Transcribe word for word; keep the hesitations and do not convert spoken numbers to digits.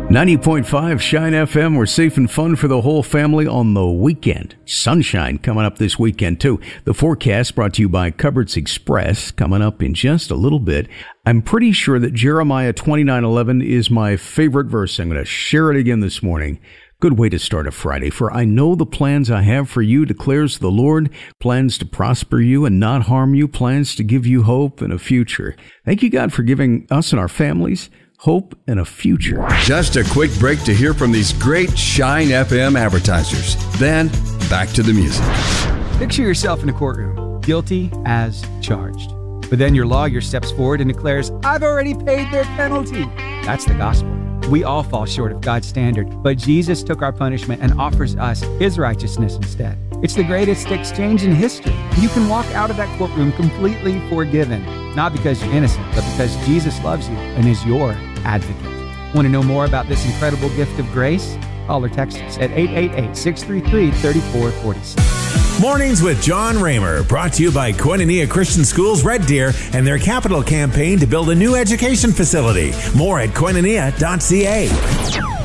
ninety point five Shine F M. We're safe and fun for the whole family on the weekend. Sunshine coming up this weekend, too. The forecast brought to you by Cupboards Express coming up in just a little bit. I'm pretty sure that Jeremiah twenty-nine eleven is my favorite verse. I'm going to share it again this morning. Good way to start a Friday. For I know the plans I have for you, declares the Lord, plans to prosper you and not harm you, plans to give you hope and a future. Thank you, God, for giving us and our families hope and a future. Just a quick break to hear from these great Shine F M advertisers. Then, back to the music. Picture yourself in a courtroom, guilty as charged. But then your lawyer steps forward and declares, I've already paid their penalty. That's the gospel. We all fall short of God's standard, but Jesus took our punishment and offers us His righteousness instead. It's the greatest exchange in history. You can walk out of that courtroom completely forgiven, not because you're innocent, but because Jesus loves you and is your advocate. Want to know more about this incredible gift of grace? Call or text us at eight eight eight, six three three, three four four six. Mornings with John Raymer, brought to you by Koinonia Christian Schools Red Deer and their capital campaign to build a new education facility. More at koinonia dot c a.